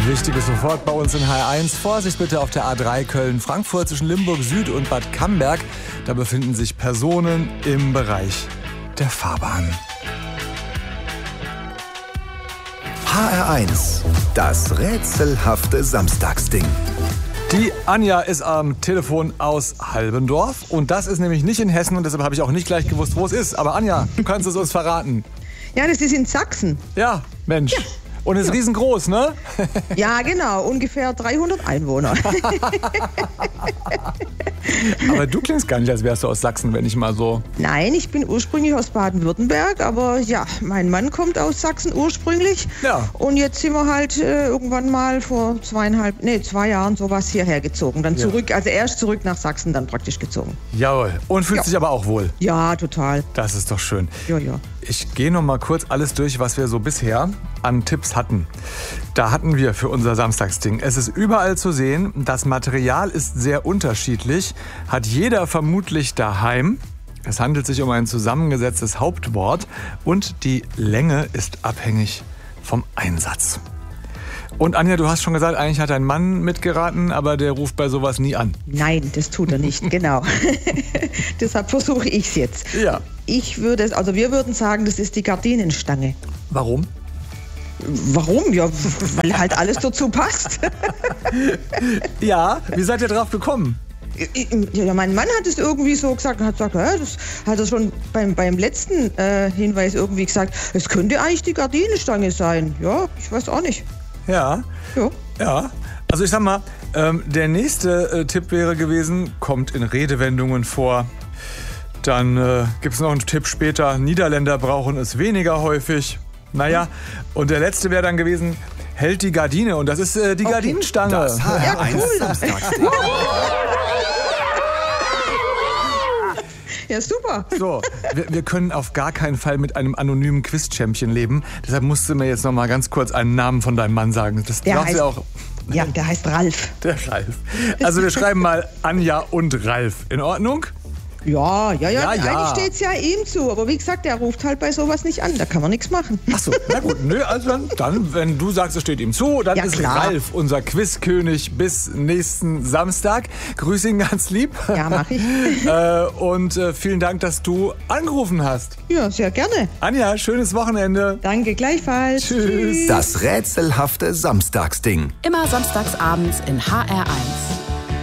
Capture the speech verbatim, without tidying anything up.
Wichtiges sofort bei uns in H R eins. Vorsicht bitte auf der A drei Köln-Frankfurt zwischen Limburg Süd und Bad Camberg. Da befinden sich Personen im Bereich der Fahrbahn. H R eins, das rätselhafte Samstagsding. Die Anja ist am Telefon aus Halbendorf und das ist nämlich nicht in Hessen und deshalb habe ich auch nicht gleich gewusst, wo es ist. Aber Anja, du kannst es uns verraten. Ja, das ist in Sachsen. Ja, Mensch. Ja. Und ist ja. riesengroß, ne? Ja, genau. Ungefähr dreihundert Einwohner. Aber du klingst gar nicht, als wärst du aus Sachsen, wenn ich mal so... Nein, ich bin ursprünglich aus Baden-Württemberg, aber ja, mein Mann kommt aus Sachsen ursprünglich. Ja. Und jetzt sind wir halt äh, irgendwann mal vor zweieinhalb, nee, zwei Jahren sowas hierher gezogen. Dann zurück, ja. also erst zurück nach Sachsen, dann praktisch gezogen. Jawohl. Und fühlst ja. dich aber auch wohl? Ja, total. Das ist doch schön. Ja, ja. Ich gehe noch mal kurz alles durch, was wir so bisher an Tipps hatten. Da hatten wir für unser Samstagsding. Es ist überall zu sehen. Das Material ist sehr unterschiedlich. Hat jeder vermutlich daheim. Es handelt sich um ein zusammengesetztes Hauptwort. Und die Länge ist abhängig vom Einsatz. Und Anja, du hast schon gesagt, eigentlich hat dein Mann mitgeraten, aber der ruft bei sowas nie an. Nein, das tut er nicht, genau. Deshalb versuche ich es jetzt. Ja. Ich würde, also wir würden sagen, das ist die Gardinenstange. Warum? Warum? Ja, weil halt alles dazu passt. Ja, wie seid ihr drauf gekommen? Ja, mein Mann hat es irgendwie so gesagt, hat gesagt, ja, das hat er schon beim, beim letzten äh, Hinweis irgendwie gesagt, es könnte eigentlich die Gardinenstange sein. Ja, ich weiß auch nicht. Ja. Ja. Ja. Also ich sag mal, ähm, der nächste äh, Tipp wäre gewesen, kommt in Redewendungen vor. Dann äh, gibt es noch einen Tipp später, Niederländer brauchen es weniger häufig. Naja, und der letzte wäre dann gewesen, hält die Gardine. Und das ist äh, die okay. Gardinenstange. Das H R eins ja, cool. Samstagsding. Ja, super. So, wir, wir können auf gar keinen Fall mit einem anonymen Quiz-Champion leben. Deshalb musst du mir jetzt noch mal ganz kurz einen Namen von deinem Mann sagen. Das der darfst heißt, du auch. Ja, der heißt Ralf. Der Ralf. Also wir schreiben mal Anja und Ralf. In Ordnung? Ja, ja, ja, ja, ja. Eigentlich steht es ja ihm zu. Aber wie gesagt, der ruft halt bei sowas nicht an. Da kann man nichts machen. Ach so, na gut. Nö, also dann, dann, wenn du sagst, es steht ihm zu, dann ja, ist klar. Ralf unser Quizkönig bis nächsten Samstag. Grüß ihn ganz lieb. Ja, mach ich. äh, und äh, vielen Dank, dass du angerufen hast. Ja, sehr gerne. Anja, schönes Wochenende. Danke, gleichfalls. Tschüss. Das rätselhafte Samstagsding. Immer samstags abends in H R eins.